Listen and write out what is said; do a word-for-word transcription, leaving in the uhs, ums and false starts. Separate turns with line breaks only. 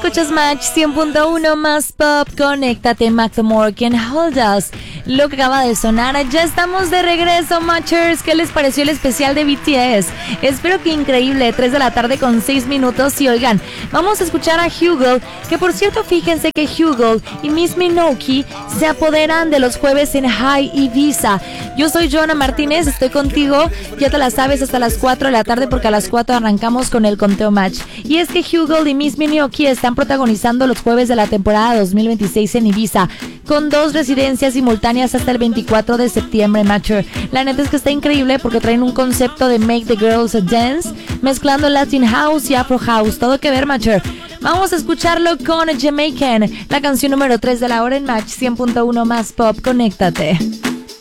escuchas Match cien punto uno más pop. Conéctate, Macklemore, Can't Hold Us. Lo que acaba de sonar, ya estamos de regreso, Matchers. ¿Qué les pareció el especial de B T S? Espero que increíble, tres de la tarde con seis minutos. Y oigan, vamos a escuchar a Hugo, que por cierto, fíjense que Hugo y Miss Minoki se apoderan de los jueves en High Ibiza. Yo soy Joana Martínez, estoy contigo, ya te la sabes, hasta las cuatro de la tarde, porque a las cuatro arrancamos con el conteo Match. Y es que Hugo y Miss Minoki están protagonizando los jueves de la temporada dos mil veintiséis en Ibiza, con dos residencias simultáneas hasta el veinticuatro de septiembre, Matcher. La neta es que está increíble porque traen un concepto de Make the Girls Dance, mezclando Latin House y Afro House. Todo que ver, Matcher. Vamos a escucharlo con Jamaican, la canción número tres de la hora en Match cien punto uno más pop. Conéctate.